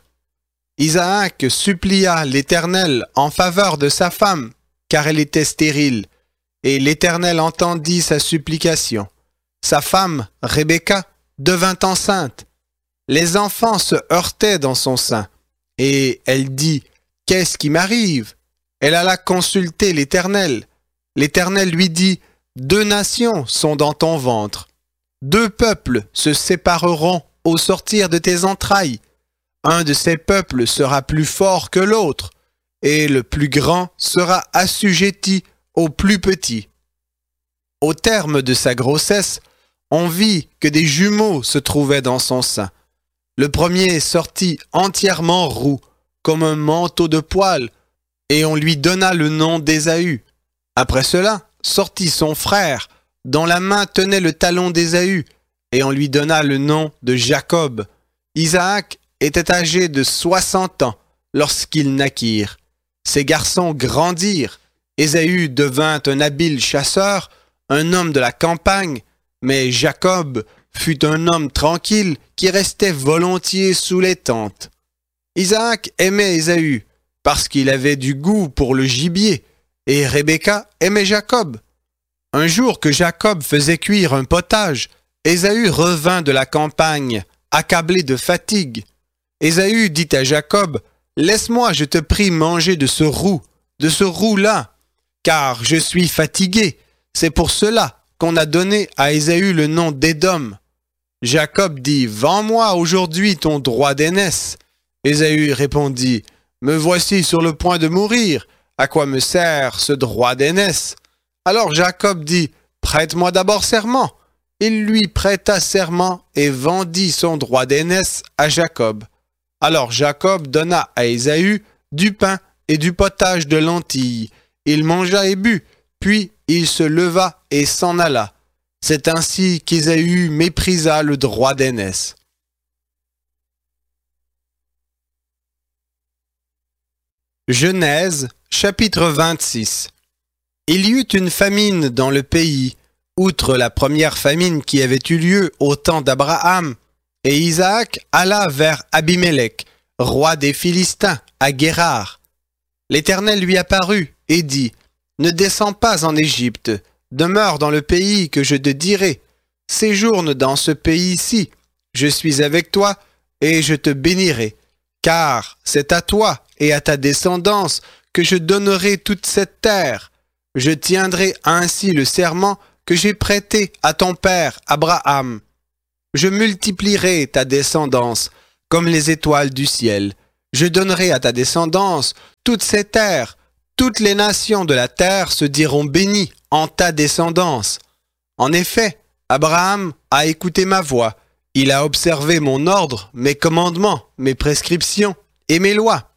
Isaac supplia l'Éternel en faveur de sa femme, car elle était stérile, et l'Éternel entendit sa supplication. Sa femme, Rebecca, devint enceinte. Les enfants se heurtaient dans son sein, et elle dit « Qu'est-ce qui m'arrive ?» Elle alla consulter l'Éternel. L'Éternel lui dit « Deux nations sont dans ton ventre. Deux peuples se sépareront au sortir de tes entrailles. Un de ces peuples sera plus fort que l'autre, et le plus grand sera assujetti au plus petit. » Au terme de sa grossesse, on vit que des jumeaux se trouvaient dans son sein. Le premier sortit entièrement roux, comme un manteau de poils, et on lui donna le nom d'Ésaü. Après cela, sortit son frère, dont la main tenait le talon d'Ésaü, et on lui donna le nom de Jacob. Isaac était âgé de soixante ans lorsqu'ils naquirent. Ces garçons grandirent. Ésaü devint un habile chasseur, un homme de la campagne, mais Jacob fut un homme tranquille qui restait volontiers sous les tentes. Isaac aimait Ésaü parce qu'il avait du goût pour le gibier, et Rebecca aimait Jacob. Un jour que Jacob faisait cuire un potage, Ésaü revint de la campagne, accablé de fatigue. Ésaü dit à Jacob, « Laisse-moi, je te prie, manger de ce roux, de ce roux-là, car je suis fatigué. C'est pour cela qu'on a donné à Ésaü le nom d'Édom. » Jacob dit, « Vends-moi aujourd'hui ton droit d'aînesse. » Ésaü répondit, « Me voici sur le point de mourir. À quoi me sert ce droit d'aînesse ?» Alors Jacob dit, « Prête-moi d'abord serment. » Il lui prêta serment et vendit son droit d'aînesse à Jacob. Alors Jacob donna à Ésaü du pain et du potage de lentilles. Il mangea et but, puis il se leva et s'en alla. C'est ainsi qu'Ésaü méprisa le droit d'aînesse. Genèse, chapitre vingt-six. Il y eut une famine dans le pays, outre la première famine qui avait eu lieu au temps d'Abraham, et Isaac alla vers Abimélec, roi des Philistins, à Guérar. L'Éternel lui apparut et dit, « Ne descends pas en Égypte, demeure dans le pays que je te dirai, séjourne dans ce pays-ci, je suis avec toi et je te bénirai, car c'est à toi et à ta descendance que je donnerai toute cette terre. Je tiendrai ainsi le serment que j'ai prêté à ton père Abraham. Je multiplierai ta descendance comme les étoiles du ciel. Je donnerai à ta descendance toutes ces terres. Toutes les nations de la terre se diront bénies en ta descendance. En effet, Abraham a écouté ma voix. Il a observé mon ordre, mes commandements, mes prescriptions et mes lois.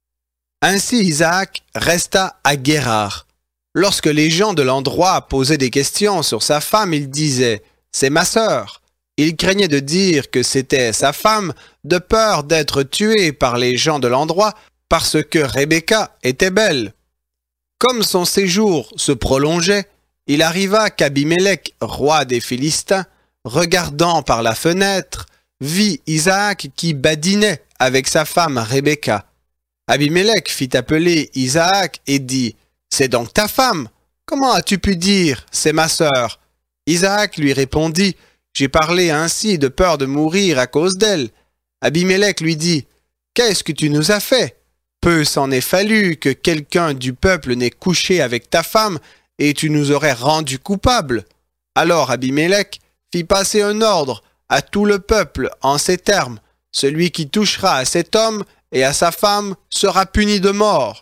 Ainsi Isaac resta à Guérar. Lorsque les gens de l'endroit posaient des questions sur sa femme, il disait « C'est ma sœur ». Il craignait de dire que c'était sa femme, de peur d'être tué par les gens de l'endroit parce que Rebecca était belle. Comme son séjour se prolongeait, il arriva qu'Abimélec, roi des Philistins, regardant par la fenêtre, vit Isaac qui badinait avec sa femme Rebecca. Abimélec fit appeler Isaac et dit « C'est donc ta femme? Comment as-tu pu dire « C'est ma sœur » ?» Isaac lui répondit « J'ai parlé ainsi de peur de mourir à cause d'elle. » Abimélec lui dit « Qu'est-ce que tu nous as fait? Peu s'en est fallu que quelqu'un du peuple n'ait couché avec ta femme et tu nous aurais rendus coupables. » Alors Abimélec fit passer un ordre à tout le peuple en ces termes. Celui qui touchera à cet homme et à sa femme sera puni de mort.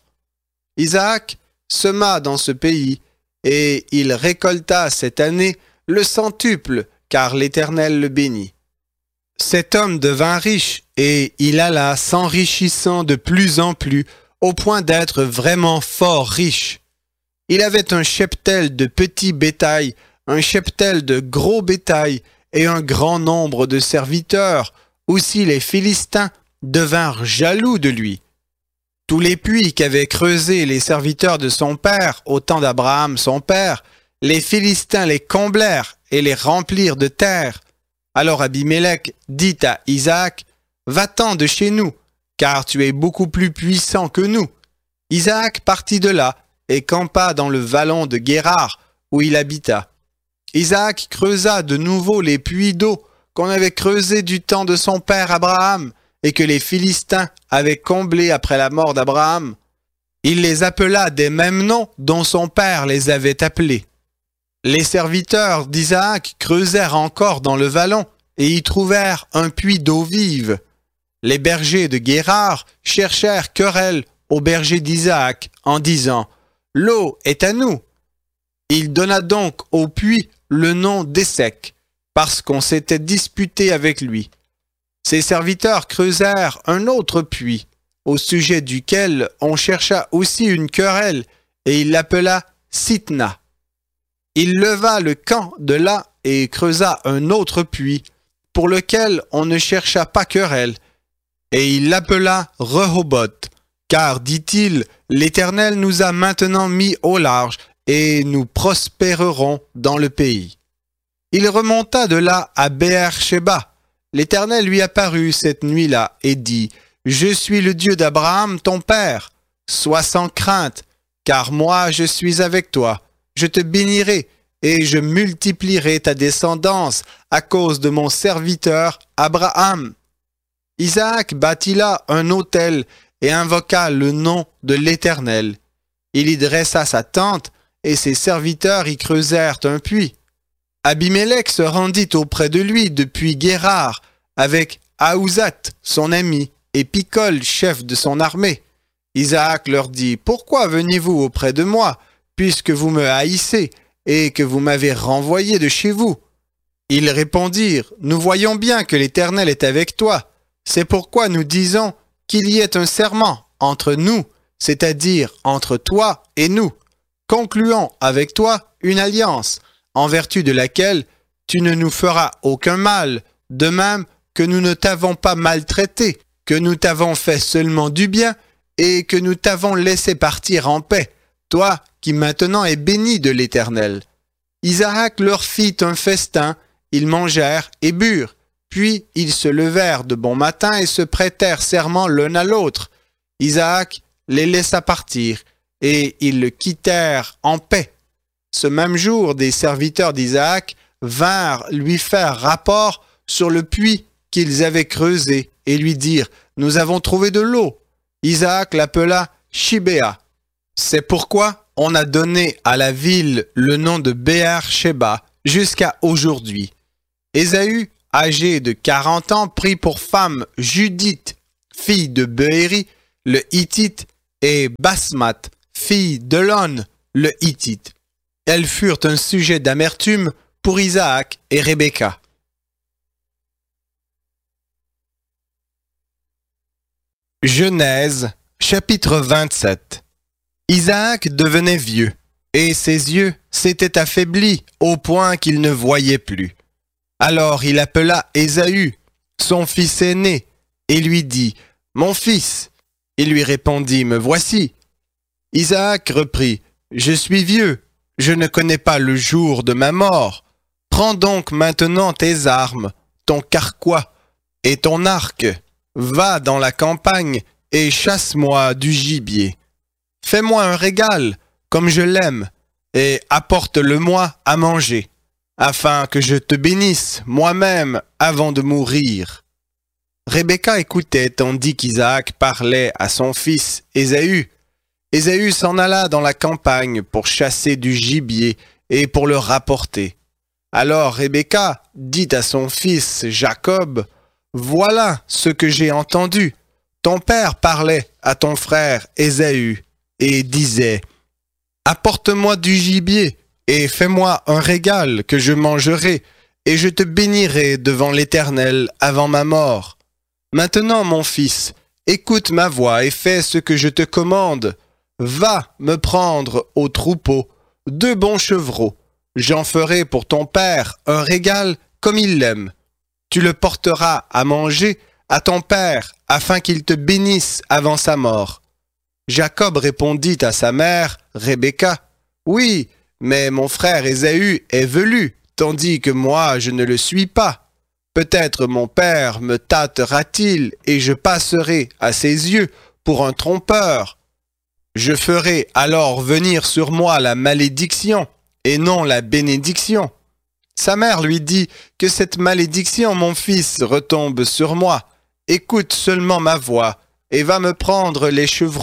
Isaac sema dans ce pays, et il récolta cette année le centuple, car l'Éternel le bénit. Cet homme devint riche, et il alla s'enrichissant de plus en plus, au point d'être vraiment fort riche. Il avait un cheptel de petit bétail, un cheptel de gros bétail, et un grand nombre de serviteurs. Aussi les Philistins devinrent jaloux de lui. Tous les puits qu'avaient creusés les serviteurs de son père au temps d'Abraham son père, les Philistins les comblèrent et les remplirent de terre. Alors Abimélec dit à Isaac, « Va-t'en de chez nous, car tu es beaucoup plus puissant que nous. » Isaac partit de là et campa dans le vallon de Guérar, où il habita. Isaac creusa de nouveau les puits d'eau qu'on avait creusés du temps de son père Abraham, et que les Philistins avaient comblés après la mort d'Abraham. Il les appela des mêmes noms dont son père les avait appelés. Les serviteurs d'Isaac creusèrent encore dans le vallon et y trouvèrent un puits d'eau vive. Les bergers de Guérar cherchèrent querelle aux bergers d'Isaac en disant « L'eau est à nous ». Il donna donc au puits le nom d'Essec, parce qu'on s'était disputé avec lui. Ses serviteurs creusèrent un autre puits, au sujet duquel on chercha aussi une querelle, et il l'appela Sitna. Il leva le camp de là et creusa un autre puits, pour lequel on ne chercha pas querelle, et il l'appela Rehoboth, car, dit-il, l'Éternel nous a maintenant mis au large, et nous prospérerons dans le pays. Il remonta de là à Beer-Sheba. L'Éternel lui apparut cette nuit-là et dit, « Je suis le Dieu d'Abraham, ton père. Sois sans crainte, car moi je suis avec toi. Je te bénirai et je multiplierai ta descendance à cause de mon serviteur Abraham. » Isaac bâtit là un autel et invoqua le nom de l'Éternel. Il y dressa sa tente et ses serviteurs y creusèrent un puits. Abimélec se rendit auprès de lui depuis Guérar, avec Ahuzat, son ami, et Picol, chef de son armée. Isaac leur dit, « Pourquoi venez-vous auprès de moi, puisque vous me haïssez, et que vous m'avez renvoyé de chez vous ?» Ils répondirent, « Nous voyons bien que l'Éternel est avec toi. C'est pourquoi nous disons qu'il y ait un serment entre nous, c'est-à-dire entre toi et nous. Concluons avec toi une alliance, en vertu de laquelle tu ne nous feras aucun mal, de même que nous ne t'avons pas maltraité, que nous t'avons fait seulement du bien, et que nous t'avons laissé partir en paix, toi qui maintenant es béni de l'Éternel. » Isaac leur fit un festin, ils mangèrent et burent, puis ils se levèrent de bon matin et se prêtèrent serment l'un à l'autre. Isaac les laissa partir, et ils le quittèrent en paix. Ce même jour, des serviteurs d'Isaac vinrent lui faire rapport sur le puits qu'ils avaient creusé et lui dirent « Nous avons trouvé de l'eau. » Isaac l'appela Shibéa. C'est pourquoi on a donné à la ville le nom de Béer-Shéba jusqu'à aujourd'hui. Ésaü, âgé de quarante ans, prit pour femme Judith, fille de Beéri, le Hittite, et Basmath, fille d'Elon, le Hittite. Elles furent un sujet d'amertume pour Isaac et Rebecca. Genèse, chapitre vingt-sept. Isaac devenait vieux, et ses yeux s'étaient affaiblis au point qu'il ne voyait plus. Alors il appela Ésaü, son fils aîné, et lui dit, « Mon fils !» Il lui répondit, « Me voici. » Isaac reprit, « Je suis vieux, je ne connais pas le jour de ma mort. Prends donc maintenant tes armes, ton carquois et ton arc. Va dans la campagne et chasse-moi du gibier. Fais-moi un régal, comme je l'aime, et apporte-le-moi à manger, afin que je te bénisse moi-même avant de mourir. » Rebecca écoutait tandis qu'Isaac parlait à son fils Ésaü. Ésaü s'en alla dans la campagne pour chasser du gibier et pour le rapporter. Alors Rebecca dit à son fils Jacob, « Voilà ce que j'ai entendu. Ton père parlait à ton frère Ésaü et disait, « Apporte-moi du gibier et fais-moi un régal que je mangerai, et je te bénirai devant l'Éternel avant ma mort. Maintenant, mon fils, écoute ma voix et fais ce que je te commande. Va me prendre au troupeau deux bons chevreaux. J'en ferai pour ton père un régal comme il l'aime. Tu le porteras à manger à ton père afin qu'il te bénisse avant sa mort. » Jacob répondit à sa mère, Rebecca, « Oui, mais mon frère Ésaü est velu, tandis que moi je ne le suis pas. Peut-être mon père me tâtera-t-il et je passerai à ses yeux pour un trompeur. Je ferai alors venir sur moi la malédiction et non la bénédiction. » Sa mère lui dit, « Que cette malédiction, mon fils, retombe sur moi. Écoute seulement ma voix et va me prendre les chevreaux. »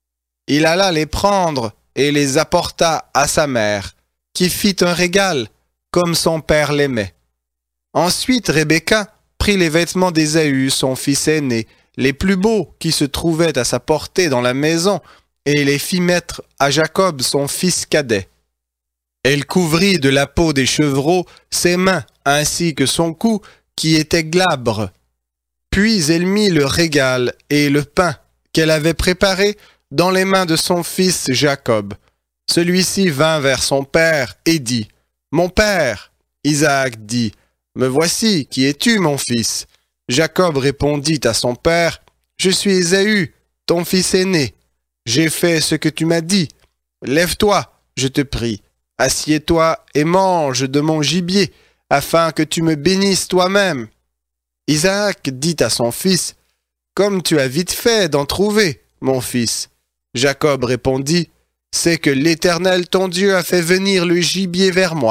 Il alla les prendre et les apporta à sa mère, qui fit un régal, comme son père l'aimait. Ensuite Rebecca prit les vêtements d'Ésaü, son fils aîné, les plus beaux qui se trouvaient à sa portée dans la maison, et les fit mettre à Jacob, son fils cadet. Elle couvrit de la peau des chevreaux ses mains ainsi que son cou, qui était glabre. Puis elle mit le régal et le pain qu'elle avait préparé dans les mains de son fils Jacob. Celui-ci vint vers son père et dit, « Mon père !» Isaac dit, « Me voici, qui es-tu, mon fils ?» Jacob répondit à son père, « Je suis Ésaü, ton fils aîné. J'ai fait ce que tu m'as dit. Lève-toi, je te prie, assieds-toi et mange de mon gibier, afin que tu me bénisses toi-même. » Isaac dit à son fils, « Comme tu as vite fait d'en trouver, mon fils. » Jacob répondit, « C'est que l'Éternel ton Dieu a fait venir le gibier vers moi. »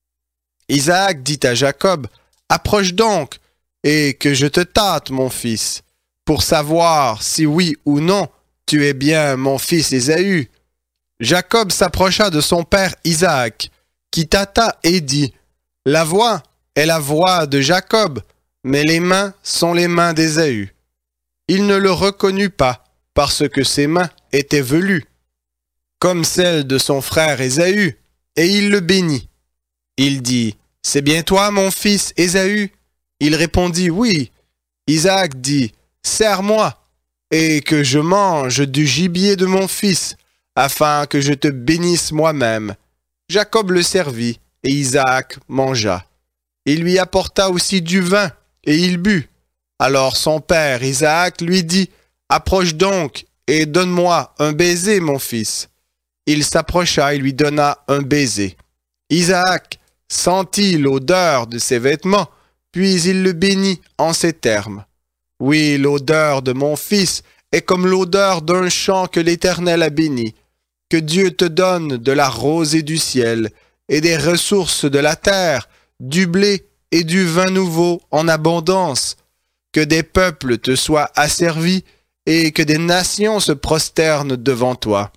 Isaac dit à Jacob, « Approche donc, et que je te tâte, mon fils, pour savoir si oui ou non tu es bien mon fils Ésaü. » Jacob s'approcha de son père Isaac, qui tâta et dit, « La voix est la voix de Jacob, mais les mains sont les mains d'Ésaü. » Il ne le reconnut pas, parce que ses mains étaient velues, comme celles de son frère Ésaü, et il le bénit. Il dit, « C'est bien toi, mon fils Ésaü ?» Il répondit, « Oui. » Isaac dit, « Serre-moi, et que je mange du gibier de mon fils, afin que je te bénisse moi-même. » Jacob le servit, et Isaac mangea. Il lui apporta aussi du vin, et il but. Alors son père Isaac lui dit, « Approche donc, et donne-moi un baiser, mon fils. » Il s'approcha et lui donna un baiser. Isaac sentit l'odeur de ses vêtements, puis il le bénit en ces termes. « Oui, l'odeur de mon fils est comme l'odeur d'un champ que l'Éternel a béni. Que Dieu te donne de la rosée du ciel et des ressources de la terre, du blé et du vin nouveau en abondance. Que des peuples te soient asservis et que des nations se prosternent devant toi. »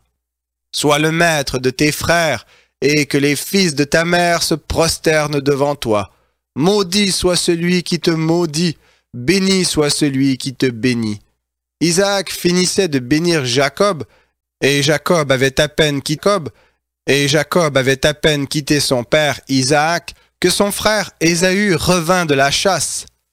Sois le maître de tes frères, et que les fils de ta mère se prosternent devant toi. Maudit soit celui qui te maudit, béni soit celui qui te bénit. » Isaac finissait de bénir Jacob, et Jacob avait à peine quitté Jacob, et Jacob avait à peine quitté son père Isaac, que son frère Ésaü revint de la chasse.